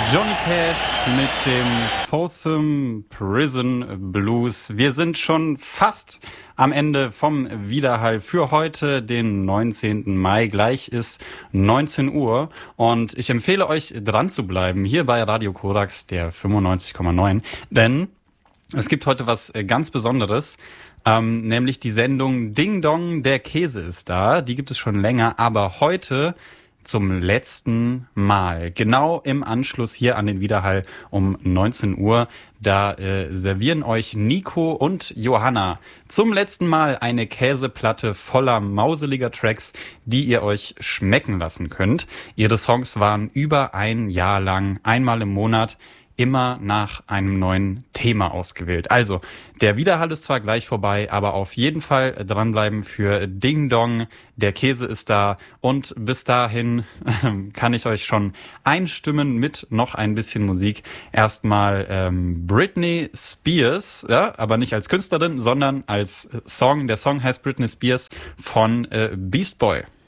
Johnny Cash mit dem Folsom Prison Blues. Wir sind schon fast am Ende vom Widerhall für heute, den 19. Mai. Gleich ist 19 Uhr und ich empfehle euch dran zu bleiben hier bei Radio Korax, der 95,9, denn es gibt heute was ganz Besonderes, nämlich die Sendung Ding Dong, der Käse ist da. Die gibt es schon länger, aber heute zum letzten Mal, genau im Anschluss hier an den Widerhall um 19 Uhr, da servieren euch Nico und Johanna zum letzten Mal eine Käseplatte voller mauseliger Tracks, die ihr euch schmecken lassen könnt. Ihre Songs waren über ein Jahr lang, einmal im Monat, immer nach einem neuen Thema ausgewählt. Also, der Widerhall ist zwar gleich vorbei, aber auf jeden Fall dranbleiben für Ding Dong, der Käse ist da. Und bis dahin kann ich euch schon einstimmen mit noch ein bisschen Musik. Erstmal Britney Spears, ja, aber nicht als Künstlerin, sondern als Song. Der Song heißt Britney Spears von Beast Boy.